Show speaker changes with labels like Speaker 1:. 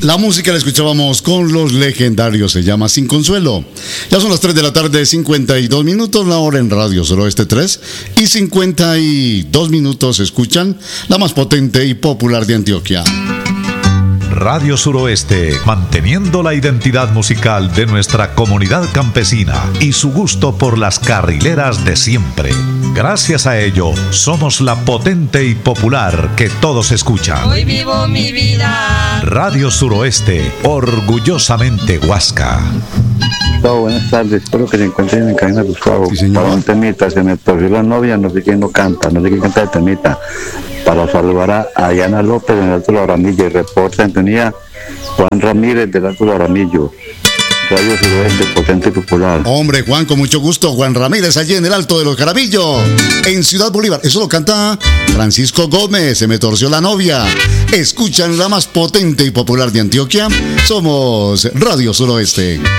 Speaker 1: La música la escuchábamos con los legendarios, se llama Sin Consuelo. Ya son las 3 de la tarde, 52 minutos, la hora en Radio Suroeste 3 y 52 minutos escuchan la más potente y popular de Antioquia.
Speaker 2: Radio Suroeste, manteniendo la identidad musical de nuestra comunidad campesina y su gusto por las carrileras de siempre. Gracias a ello, somos la potente y popular que todos escuchan.
Speaker 3: Hoy vivo mi vida.
Speaker 2: Radio Suroeste, orgullosamente Huasca.
Speaker 4: Buenas tardes, espero que se encuentren en cabina sus favos.
Speaker 1: Sí, señor.
Speaker 4: Para un temita, se me torció la novia, no sé quién no canta, no sé quién canta el temita. Para saludar a Diana López en el Alto Laramillo, y reporta en tenía Juan Ramírez del Alto Laramillo. Radio Suroeste, potente y popular.
Speaker 1: Hombre, Juan, con mucho gusto. Juan Ramírez, allí en el Alto de los Carabillos, en Ciudad Bolívar. Eso lo canta Francisco Gómez, se me torció la novia. Escuchan la más potente y popular de Antioquia. Somos Radio Suroeste.